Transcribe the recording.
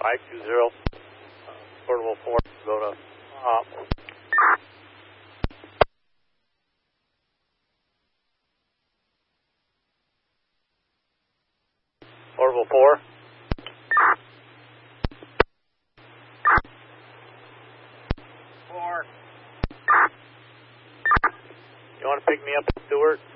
520, portable 4, go to portable 4. You want to pick me up at Stewart?